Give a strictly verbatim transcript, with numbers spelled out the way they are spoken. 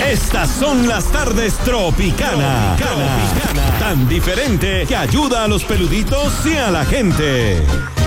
Estas son las tardes Tropicana. Tropicana. Tan diferente que ayuda a los peluditos y a la gente.